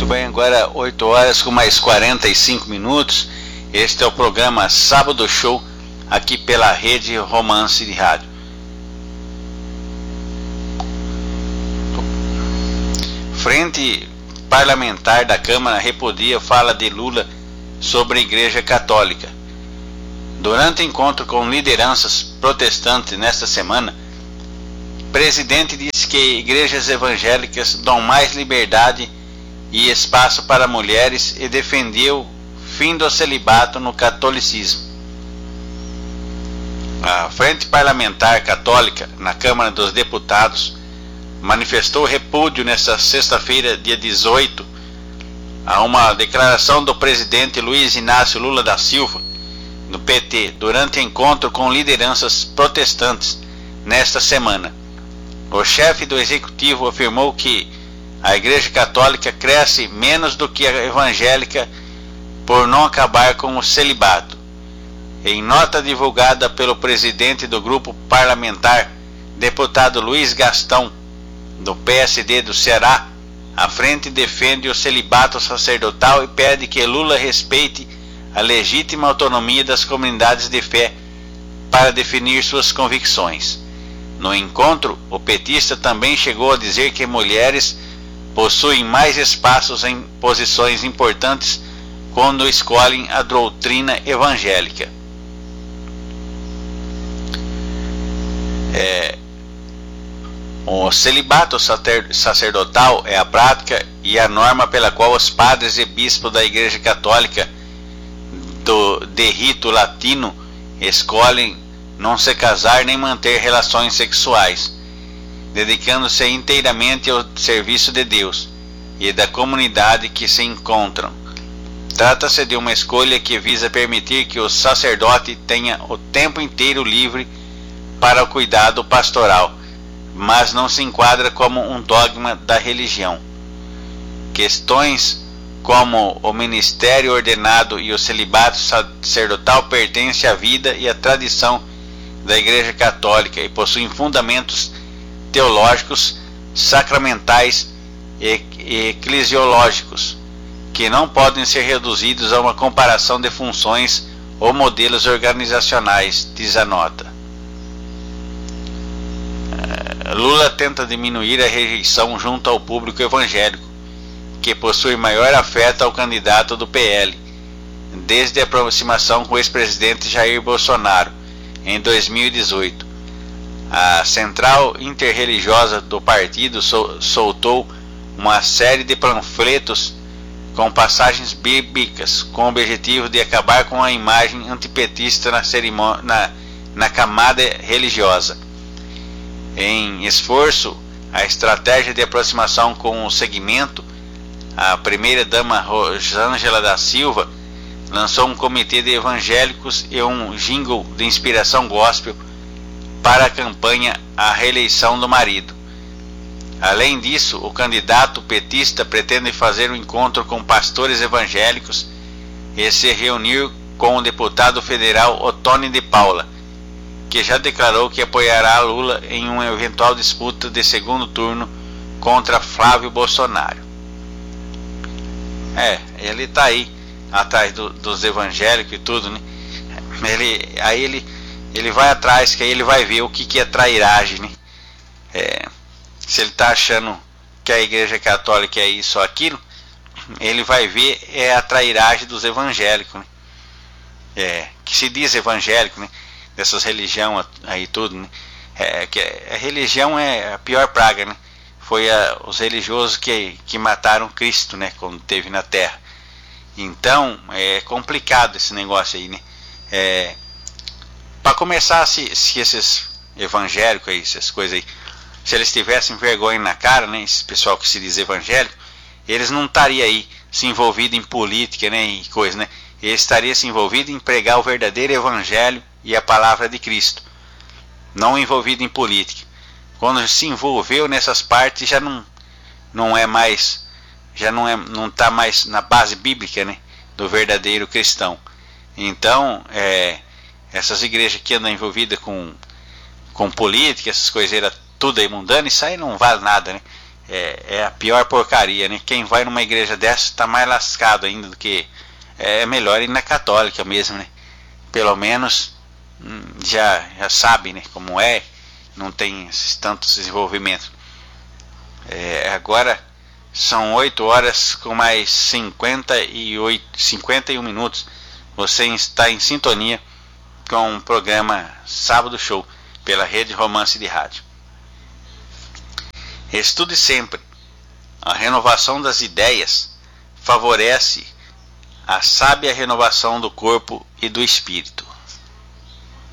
bem, agora 8 horas com mais 45 minutos. Este é o programa Sábado Show, aqui pela Rede Romance de Rádio. Frente Parlamentar da Câmara repudia fala de Lula sobre a Igreja Católica. Durante encontro com lideranças protestantes nesta semana, o presidente disse que igrejas evangélicas dão mais liberdade e espaço para mulheres e defendeu o fim do celibato no catolicismo. A Frente Parlamentar Católica na Câmara dos Deputados manifestou repúdio nesta sexta-feira, dia 18, a uma declaração do presidente Luiz Inácio Lula da Silva, do PT, durante encontro com lideranças protestantes nesta semana. O chefe do executivo afirmou que a Igreja Católica cresce menos do que a evangélica por não acabar com o celibato. Em nota divulgada pelo presidente do grupo parlamentar, deputado Luiz Gastão, do PSD do Ceará, a frente defende o celibato sacerdotal e pede que Lula respeite a legítima autonomia das comunidades de fé para definir suas convicções. No encontro, o petista também chegou a dizer que mulheres possuem mais espaços em posições importantes quando escolhem a doutrina evangélica. O celibato sacerdotal é a prática e a norma pela qual os padres e bispos da Igreja Católica de rito latino escolhem não se casar nem manter relações sexuais, dedicando-se inteiramente ao serviço de Deus e da comunidade que se encontram. Trata-se de uma escolha que visa permitir que o sacerdote tenha o tempo inteiro livre para o cuidado pastoral, mas não se enquadra como um dogma da religião. Questões como o ministério ordenado e o celibato sacerdotal pertencem à vida e à tradição da Igreja Católica e possuem fundamentos teológicos, sacramentais e eclesiológicos, que não podem ser reduzidos a uma comparação de funções ou modelos organizacionais, diz a nota. Lula tenta diminuir a rejeição junto ao público evangélico, que possui maior afeto ao candidato do PL, desde a aproximação com o ex-presidente Jair Bolsonaro, em 2018. A Central Interreligiosa do partido soltou uma série de panfletos com passagens bíblicas com o objetivo de acabar com a imagem antipetista na camada religiosa. Em esforço, a estratégia de aproximação com o segmento, a primeira-dama Rosângela da Silva lançou um comitê de evangélicos e um jingle de inspiração gospel para a campanha à reeleição do marido. Além disso, o candidato petista pretende fazer um encontro com pastores evangélicos e se reunir com o deputado federal Ottoni de Paula, que já declarou que apoiará Lula em uma eventual disputa de segundo turno contra Flávio Bolsonaro. Ele está aí atrás dos evangélicos e tudo, né? Ele vai atrás, que aí ele vai ver o que é trairagem, né? Se ele está achando que a Igreja Católica é isso ou aquilo, ele vai ver a trairagem dos evangélicos, né? Que se diz evangélico, né? Dessas religiões aí tudo, né? Que a religião é a pior praga, né? Foi os religiosos que mataram Cristo, né? Quando esteve na Terra. Então é complicado esse negócio aí, né? Para começar, se esses evangélicos aí, essas coisas aí, se eles tivessem vergonha na cara, né? Esse pessoal que se diz evangélico, eles não estariam aí se envolvidos em política, né? E coisa, né? Eles estariam se envolvidos em pregar o verdadeiro evangelho e a palavra de Cristo, não envolvido em política. Quando se envolveu nessas partes, já não é mais, não está mais na base bíblica, né, do verdadeiro cristão. Então, essas igrejas que andam envolvidas com política, essas coiseiras tudo aí mundano, isso aí não vale nada, né? é a pior porcaria, né? Quem vai numa igreja dessa está mais lascado ainda do que... É melhor ir na católica mesmo, né? Pelo menos já sabe, né, como é, não tem tantos desenvolvimentos. Agora são 8 horas com mais 51 minutos. Você está em sintonia com o programa Sábado Show pela Rede Romance de Rádio. Estude sempre. A renovação das ideias favorece a sábia renovação do corpo e do espírito.